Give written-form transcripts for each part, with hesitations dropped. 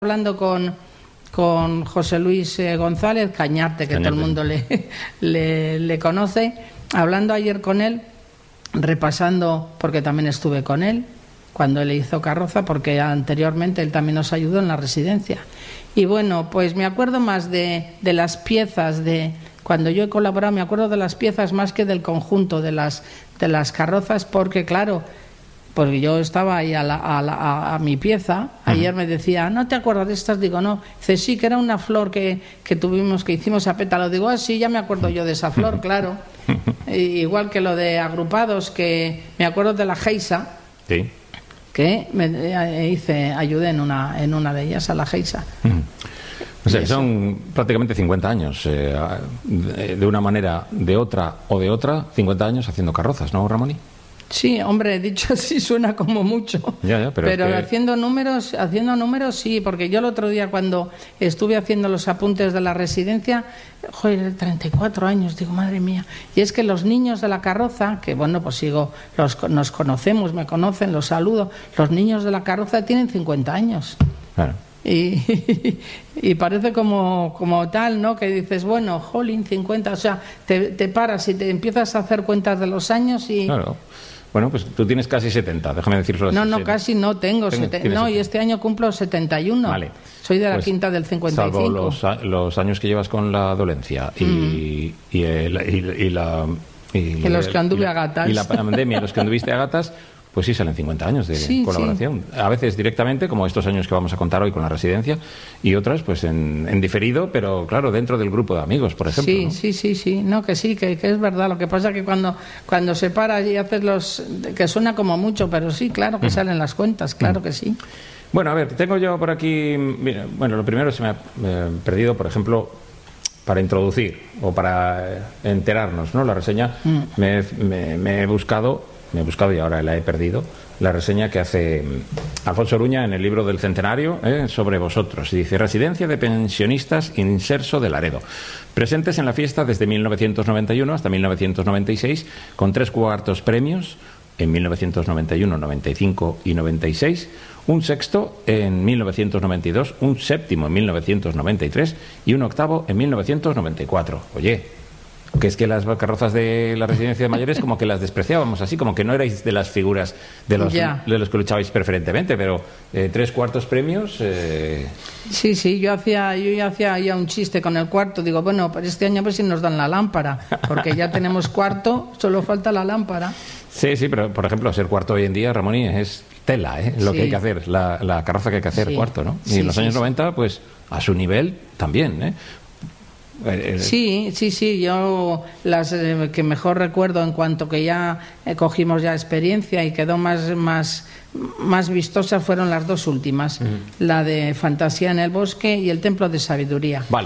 hablando con José Luis González Cañarte, que todo el mundo le conoce, hablando ayer con él, repasando, porque también estuve con él cuando él hizo carroza, porque anteriormente él también nos ayudó en la residencia. Y bueno, pues me acuerdo más de las piezas, de cuando yo he colaborado, me acuerdo de las piezas más que del conjunto de las carrozas, porque claro, porque yo estaba ahí a mi pieza, ayer me decía, ¿no te acuerdas de estas? Digo, no. Dice, sí, que era una flor que hicimos a pétalo. Digo, ah, sí, ya me acuerdo yo de esa flor, claro. Igual que lo de agrupados, que me acuerdo de la Geisa, sí, que ayudé en una de ellas, a la Geisa. O sea, son prácticamente 50 años, de una manera, de otra o de otra, 50 años haciendo carrozas, ¿no, Ramón? Sí, hombre, dicho así suena como mucho, pero es que... haciendo números sí, porque yo el otro día cuando estuve haciendo los apuntes de la residencia, joder, 34 años, digo, madre mía, y es que los niños de la carroza, que bueno, pues nos conocemos, me conocen, los saludo, los niños de la carroza tienen 50 años. Claro. Y parece como tal, ¿no? Que dices, bueno, jolín, 50, o sea, te paras y te empiezas a hacer cuentas de los años y... Claro. Bueno, pues tú tienes casi 70, déjame decirlo así. No, casi no tengo 70. No, y este año cumplo 71. Vale. Soy de la quinta del 55. Salvo los años que llevas con la dolencia y los que anduve a gatas. Y la pandemia, los que anduviste a gatas, pues sí salen 50 años de colaboración. Sí. A veces directamente, como estos años que vamos a contar hoy con la residencia, y otras pues en diferido, pero claro, dentro del grupo de amigos, por ejemplo. Sí, ¿no? sí. No, que sí, que es verdad. Lo que pasa es que cuando se para y haces que suena como mucho, pero sí, claro que salen las cuentas, claro que sí. Bueno, a ver, tengo yo por aquí... Mira, bueno, lo primero se me ha perdido, por ejemplo, para introducir o para enterarnos, ¿no? La reseña me he buscado y ahora la he perdido, la reseña que hace Alfonso Oruña en el libro del Centenario sobre vosotros. Y dice, Residencia de Pensionistas Inserso de Laredo. Presentes en la fiesta desde 1991 hasta 1996, con 3 cuartos premios en 1991, 95 y 96, un sexto en 1992, un séptimo en 1993 y un octavo en 1994. Oye, que es que las carrozas de la residencia de mayores como que las despreciábamos así, como que no erais de las figuras de los que luchabais preferentemente, pero 3 cuartos premios... Sí, yo ya hacía ya un chiste con el cuarto, digo, bueno, para este año a ver si nos dan la lámpara, porque ya tenemos cuarto, solo falta la lámpara. Sí, pero por ejemplo, ser cuarto hoy en día, Ramón, es tela, lo que hay que hacer, la carroza que hay que hacer cuarto, ¿no? Y en los años 90, pues a su nivel también, Sí, yo las que mejor recuerdo en cuanto que ya cogimos ya experiencia y quedó más vistosa fueron las 2 últimas, la de Fantasía en el Bosque y el Templo de Sabiduría. Vale.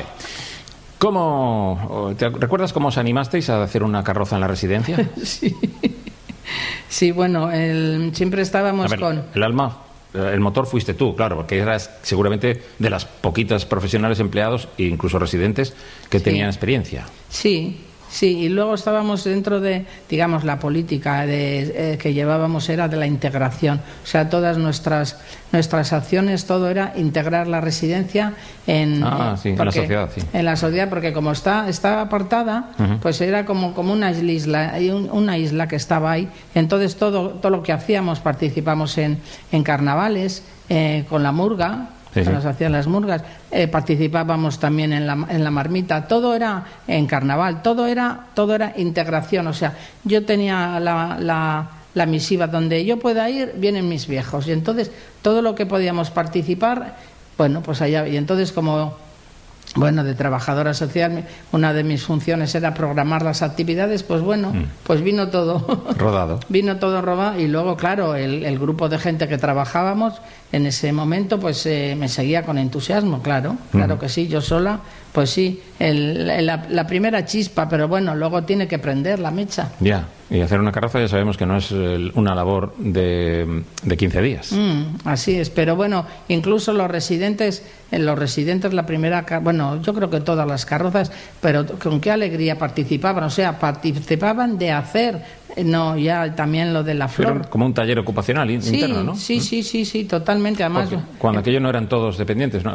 ¿Te recuerdas cómo os animasteis a hacer una carroza en la residencia? Sí, bueno, siempre estábamos con... El motor fuiste tú, claro, porque eras seguramente de las poquitas profesionales empleados e incluso residentes que tenían experiencia. Sí, y luego estábamos dentro de, digamos, la política que llevábamos era de la integración. O sea, todas nuestras acciones, todo era integrar la residencia en la sociedad. Sí. En la sociedad, porque como está apartada, pues era como una isla que estaba ahí. Entonces todo lo que hacíamos, participamos en carnavales, con la murga. Cuando se hacían las murgas, participábamos también en la marmita, todo era en carnaval, todo era integración. O sea, yo tenía la misiva donde yo pueda ir, vienen mis viejos, y entonces todo lo que podíamos participar, bueno, pues allá. Y entonces de trabajadora social, una de mis funciones era programar las actividades, pues pues vino todo rodado. Vino todo rodado, y luego, claro, el grupo de gente que trabajábamos en ese momento, pues me seguía con entusiasmo, claro que sí, yo sola, pues sí, la primera chispa, pero bueno, luego tiene que prender la mecha. Ya. Y hacer una carroza ya sabemos que no es una labor de 15 días. Así es, pero bueno, incluso los residentes la primera, bueno, yo creo que todas las carrozas, pero con qué alegría participaban, o sea, participaban de hacer, no, ya también lo de la flor. Pero como un taller ocupacional interno, ¿no? Sí, totalmente, además. Porque cuando aquello no eran todos dependientes, ¿no?